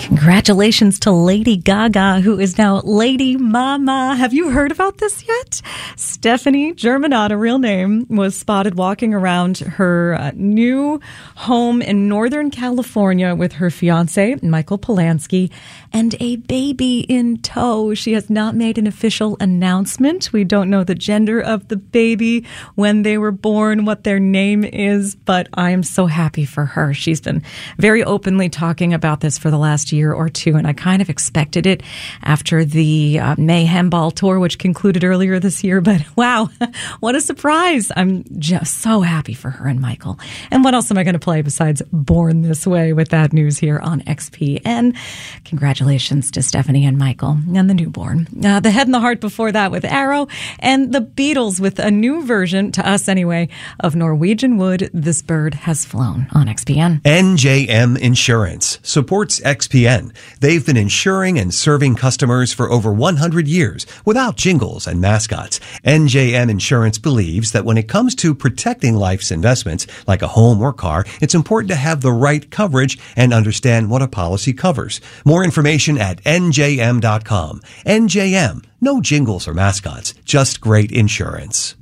Congratulations to Lady Gaga, who is now Lady Mama. Have you heard about this yet? Stephanie Germanotta, real name, was spotted walking around her new home in Northern California with her fiancé, Michael Polanski, and a baby in tow. She has not made an official announcement. We don't know the gender of the baby, when they were born, what their name is, but I am so happy for her. She's been very openly talking about this for the last year or two, and I kind of expected it after the Mayhem Ball tour, which concluded earlier this year. But wow, what a surprise. I'm just so happy for her and Michael. And what else am I going to play besides Born This Way with that news here on XPN? Congratulations to Stephanie and Michael and the newborn. The Head and the Heart before that with Arrow, and the Beatles with a new version, to us anyway, of Norwegian Wood, This Bird Has Flown on XPN. NJM Insurance supports XPN. They've been insuring and serving customers for over 100 years without jingles and mascots. NJM Insurance believes that when it comes to protecting life's investments, like a home or car, it's important to have the right coverage and understand what a policy covers. More information at njm.com. NJM, no jingles or mascots, just great insurance.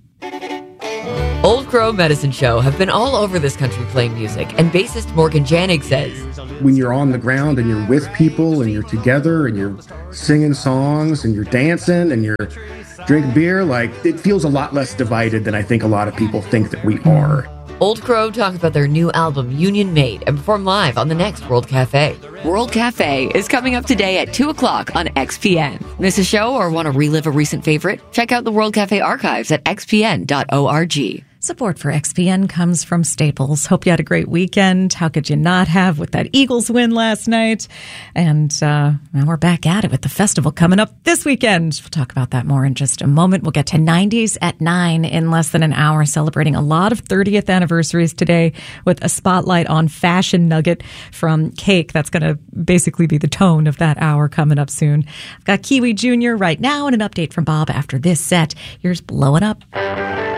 Old Crow Medicine Show have been all over this country playing music, and bassist Morgan Janig says, when you're on the ground and you're with people and you're together and you're singing songs and you're dancing and you're drinking beer, like, it feels a lot less divided than I think a lot of people think that we are. Old Crow talk about their new album, Union Made, and perform live on the next World Cafe. World Cafe is coming up today at 2 o'clock on XPN. Miss a show or want to relive a recent favorite? Check out the World Cafe archives at xpn.org. Support for XPN comes from Staples. Hope you had a great weekend. How could you not have with that Eagles win last night? And now we're back at it with the festival coming up this weekend. We'll talk about that more in just a moment. We'll get to 90s at 9 in less than an hour, celebrating a lot of 30th anniversaries today with a spotlight on Fashion Nugget from Cake. That's going to basically be the tone of that hour coming up soon. I've got Kiwi Jr. right now and an update from Bob after this set. Here's Blowin' Up.